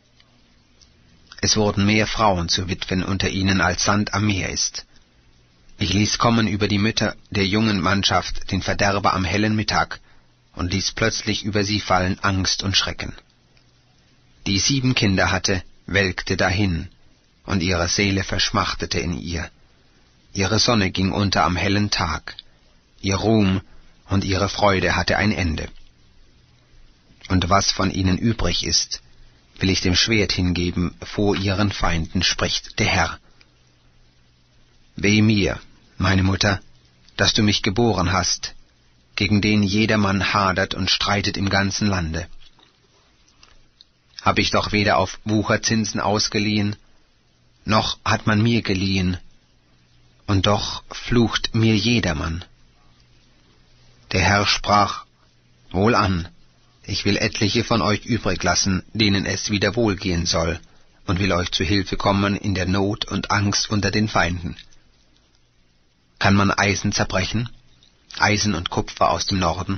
A: Es wurden mehr Frauen zu Witwen unter ihnen, als Sand am Meer ist. Ich ließ kommen über die Mütter der jungen Mannschaft den Verderber am hellen Mittag und ließ plötzlich über sie fallen Angst und Schrecken. Die 7 Kinder hatte, welkte dahin, und ihre Seele verschmachtete in ihr. Ihre Sonne ging unter am hellen Tag, ihr Ruhm und ihre Freude hatte ein Ende. Und was von ihnen übrig ist, will ich dem Schwert hingeben vor ihren Feinden, spricht der Herr. Weh mir, meine Mutter, dass du mich geboren hast, gegen den jedermann hadert und streitet im ganzen Lande. Hab ich doch weder auf Wucherzinsen ausgeliehen, noch hat man mir geliehen, und doch flucht mir jedermann. Der Herr sprach, Wohlan, ich will etliche von euch übrig lassen, denen es wieder wohlgehen soll, und will euch zu Hilfe kommen in der Not und Angst unter den Feinden. Kann man Eisen zerbrechen, Eisen und Kupfer aus dem Norden?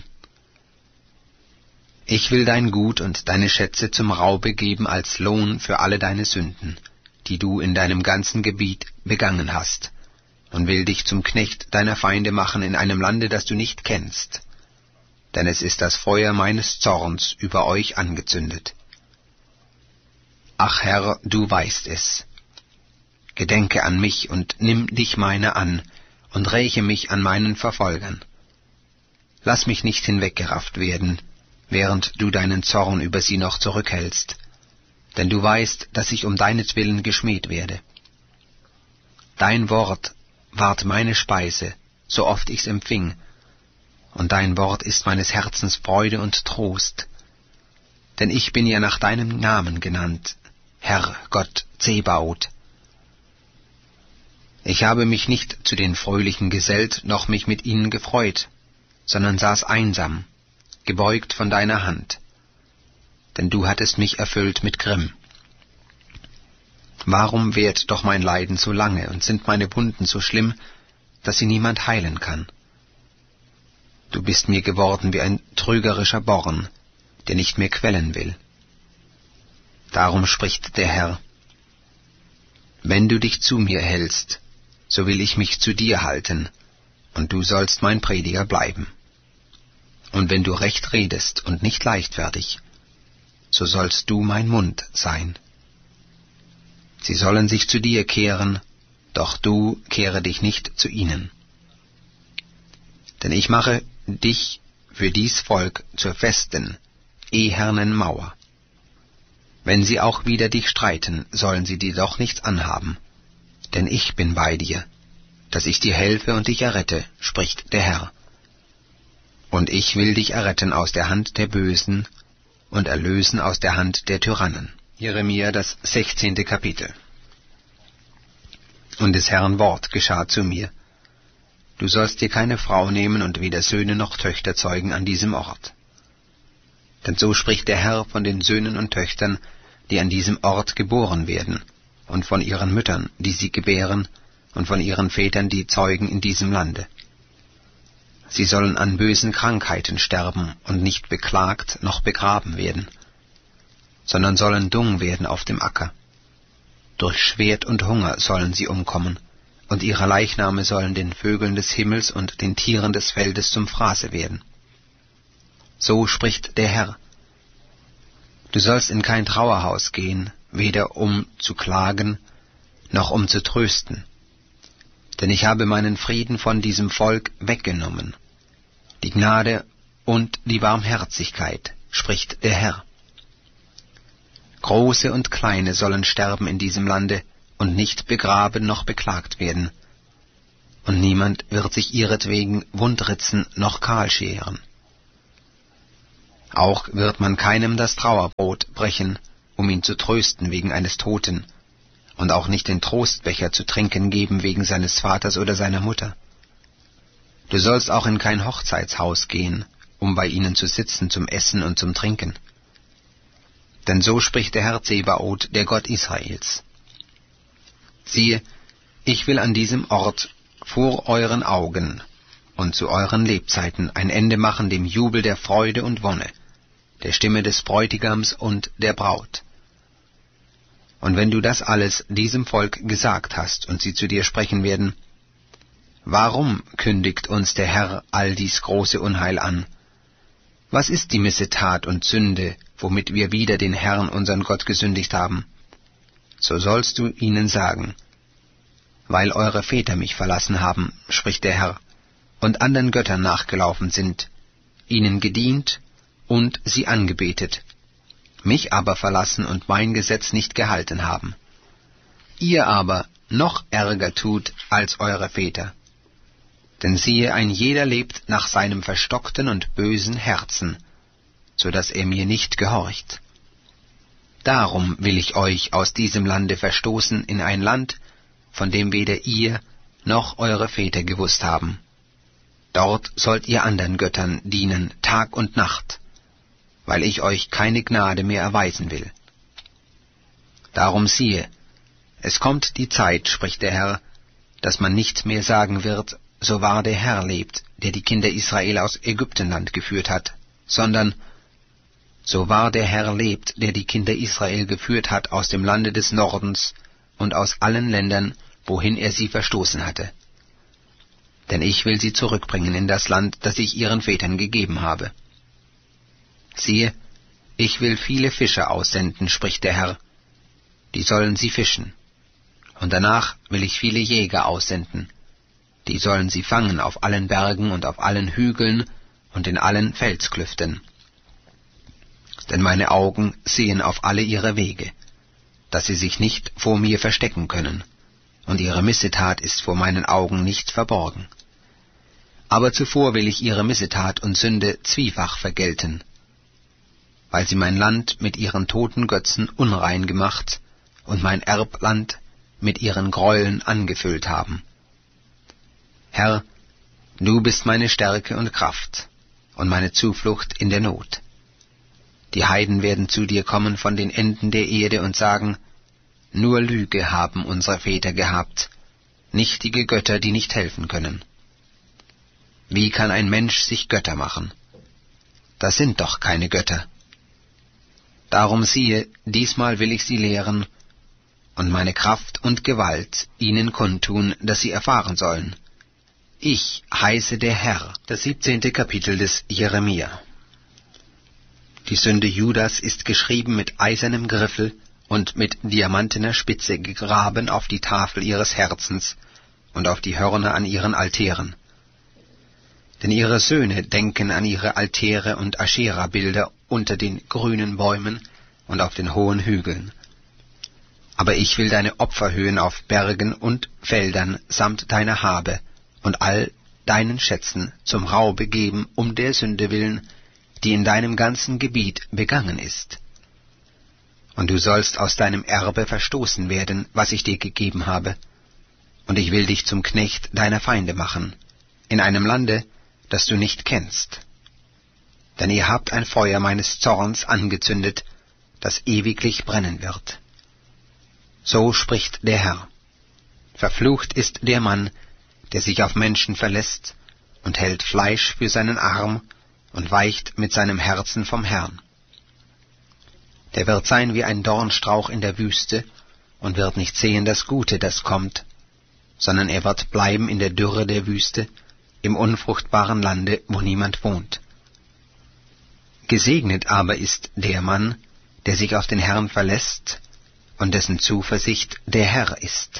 A: Ich will dein Gut und deine Schätze zum Raube geben als Lohn für alle deine Sünden, die du in deinem ganzen Gebiet begangen hast, und will dich zum Knecht deiner Feinde machen in einem Lande, das du nicht kennst. Denn es ist das Feuer meines Zorns über euch angezündet. Ach Herr, du weißt es. Gedenke an mich und nimm dich meiner an, und räche mich an meinen Verfolgern. Lass mich nicht hinweggerafft werden, während du deinen Zorn über sie noch zurückhältst, denn du weißt, dass ich um deinetwillen geschmäht werde. Dein Wort ward meine Speise, so oft ich's empfing, und dein Wort ist meines Herzens Freude und Trost. Denn ich bin ja nach deinem Namen genannt, Herr Gott Zebaoth. Ich habe mich nicht zu den Fröhlichen gesellt, noch mich mit ihnen gefreut, sondern saß einsam, gebeugt von deiner Hand, denn du hattest mich erfüllt mit Grimm. Warum währt doch mein Leiden so lange und sind meine Wunden so schlimm, dass sie niemand heilen kann? Du bist mir geworden wie ein trügerischer Born, der nicht mehr quellen will. Darum spricht der Herr: Wenn du dich zu mir hältst, so will ich mich zu dir halten, und du sollst mein Prediger bleiben. Und wenn du recht redest und nicht leichtfertig, so sollst du mein Mund sein. Sie sollen sich zu dir kehren, doch du kehre dich nicht zu ihnen. Denn ich mache dich für dies Volk zur festen, ehernen Mauer. Wenn sie auch wider dich streiten, sollen sie dir doch nichts anhaben. Denn ich bin bei dir, dass ich dir helfe und dich errette, spricht der Herr. Und ich will dich erretten aus der Hand der Bösen und erlösen aus der Hand der Tyrannen. Jeremia, das 16. Kapitel. Und des Herrn Wort geschah zu mir: Du sollst dir keine Frau nehmen und weder Söhne noch Töchter zeugen an diesem Ort. Denn so spricht der Herr von den Söhnen und Töchtern, die an diesem Ort geboren werden, und von ihren Müttern, die sie gebären, und von ihren Vätern, die zeugen in diesem Lande. Sie sollen an bösen Krankheiten sterben und nicht beklagt noch begraben werden, sondern sollen dung werden auf dem Acker. Durch Schwert und Hunger sollen sie umkommen, und ihre Leichname sollen den Vögeln des Himmels und den Tieren des Feldes zum Fraße werden. So spricht der Herr: Du sollst in kein Trauerhaus gehen, weder um zu klagen, noch um zu trösten. Denn ich habe meinen Frieden von diesem Volk weggenommen, die Gnade und die Barmherzigkeit, spricht der Herr. Große und Kleine sollen sterben in diesem Lande und nicht begraben noch beklagt werden, und niemand wird sich ihretwegen wundritzen noch kahl scheren. Auch wird man keinem das Trauerbrot brechen, um ihn zu trösten wegen eines Toten, und auch nicht den Trostbecher zu trinken geben wegen seines Vaters oder seiner Mutter. Du sollst auch in kein Hochzeitshaus gehen, um bei ihnen zu sitzen zum Essen und zum Trinken. Denn so spricht der Herr Zebaoth, der Gott Israels. Siehe, ich will an diesem Ort vor euren Augen und zu euren Lebzeiten ein Ende machen dem Jubel der Freude und Wonne, der Stimme des Bräutigams und der Braut. Und wenn du das alles diesem Volk gesagt hast und sie zu dir sprechen werden, warum kündigt uns der Herr all dies große Unheil an? Was ist die Missetat und Sünde, womit wir wider den Herrn, unseren Gott, gesündigt haben? So sollst du ihnen sagen, weil eure Väter mich verlassen haben, spricht der Herr, und anderen Göttern nachgelaufen sind, ihnen gedient und sie angebetet, mich aber verlassen und mein Gesetz nicht gehalten haben. Ihr aber noch ärger tut als eure Väter. Denn siehe, ein jeder lebt nach seinem verstockten und bösen Herzen, so dass er mir nicht gehorcht. Darum will ich euch aus diesem Lande verstoßen in ein Land, von dem weder ihr noch eure Väter gewusst haben. Dort sollt ihr anderen Göttern dienen Tag und Nacht, weil ich euch keine Gnade mehr erweisen will. Darum siehe, es kommt die Zeit, spricht der Herr, dass man nicht mehr sagen wird, so wahr der Herr lebt, der die Kinder Israel aus Ägyptenland geführt hat, sondern so wahr der Herr lebt, der die Kinder Israel geführt hat aus dem Lande des Nordens und aus allen Ländern, wohin er sie verstoßen hatte. Denn ich will sie zurückbringen in das Land, das ich ihren Vätern gegeben habe. Siehe, ich will viele Fische aussenden, spricht der Herr, die sollen sie fischen. Und danach will ich viele Jäger aussenden, die sollen sie fangen auf allen Bergen und auf allen Hügeln und in allen Felsklüften. Denn meine Augen sehen auf alle ihre Wege, dass sie sich nicht vor mir verstecken können, und ihre Missetat ist vor meinen Augen nicht verborgen. Aber zuvor will ich ihre Missetat und Sünde zwiefach vergelten, weil sie mein Land mit ihren toten Götzen unrein gemacht und mein Erbland mit ihren Gräueln angefüllt haben. Herr, du bist meine Stärke und Kraft und meine Zuflucht in der Not. Die Heiden werden zu dir kommen von den Enden der Erde und sagen, nur Lüge haben unsere Väter gehabt, nichtige Götter, die nicht helfen können. Wie kann ein Mensch sich Götter machen? Das sind doch keine Götter. Darum siehe, diesmal will ich sie lehren und meine Kraft und Gewalt ihnen kundtun, dass sie erfahren sollen. Ich heiße der Herr. Das 17. Kapitel des Jeremia. Die Sünde Judas ist geschrieben mit eisernem Griffel und mit diamantener Spitze gegraben auf die Tafel ihres Herzens und auf die Hörner an ihren Altären. Denn ihre Söhne denken an ihre Altäre und Aschera-Bilder unter den grünen Bäumen und auf den hohen Hügeln. Aber ich will deine Opferhöhen auf Bergen und Feldern samt deiner Habe und all deinen Schätzen zum Raube geben, um der Sünde willen, die in deinem ganzen Gebiet begangen ist. Und du sollst aus deinem Erbe verstoßen werden, was ich dir gegeben habe, und ich will dich zum Knecht deiner Feinde machen, in einem Lande, das du nicht kennst. Denn ihr habt ein Feuer meines Zorns angezündet, das ewiglich brennen wird. So spricht der Herr. Verflucht ist der Mann, der sich auf Menschen verlässt und hält Fleisch für seinen Arm und weicht mit seinem Herzen vom Herrn. Der wird sein wie ein Dornstrauch in der Wüste und wird nicht sehen das Gute, das kommt, sondern er wird bleiben in der Dürre der Wüste, im unfruchtbaren Lande, wo niemand wohnt. Gesegnet aber ist der Mann, der sich auf den Herrn verlässt und dessen Zuversicht der Herr ist.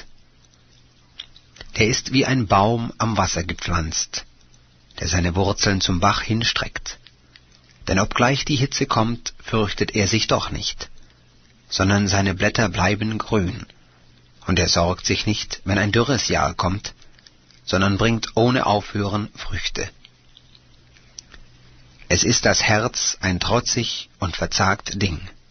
A: Der ist wie ein Baum am Wasser gepflanzt, der seine Wurzeln zum Bach hinstreckt. Denn obgleich die Hitze kommt, fürchtet er sich doch nicht, sondern seine Blätter bleiben grün, und er sorgt sich nicht, wenn ein dürres Jahr kommt, sondern bringt ohne Aufhören Früchte. Es ist das Herz ein trotzig und verzagt Ding.